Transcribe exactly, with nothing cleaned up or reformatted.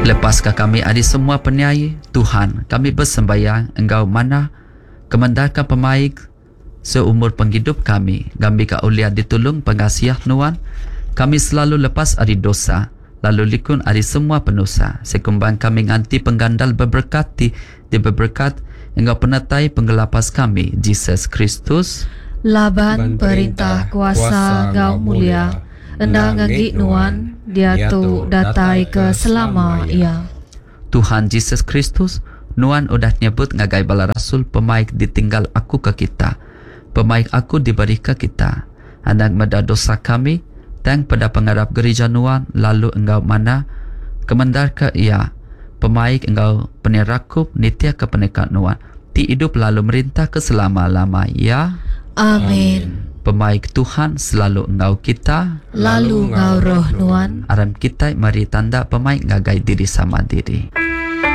Lepaskah kami ada semua peniaga, Tuhan, kami bersembayang Engkau mana kemendarkan pemaik seumur penghidup kami. Kami ka ulia ditolong pengasiah Tuhan. Kami selalu lepas dari dosa, lalu likun dari semua penusa. Sekumbang kami nganti penggandal berberkati, di berberkat Engkau penatai penggelapas kami, Jesus Kristus. Laban perintah kuasa Gau mulia, endang ngagi nuan, dia tu datai ke selama ia. Tuhan Yesus Kristus, Nuan udah nyebut ngagai bala rasul pemaik ditinggal aku ke kita. Pemaik aku diberi ke kita. Anak meda dosa kami, tang pada pengarap gereja Nuan, lalu engkau mana kemendar ke ia. Pemaik engkau penerakup nitia ke penekat Nuan. Ti hidup lalu merintah ke selama-lama ya. Amin. Pemaik Tuhan selalu engkau kita, Lalu ngau roh Nuan. aram kita mari tanda pemaik ngagai diri sama diri.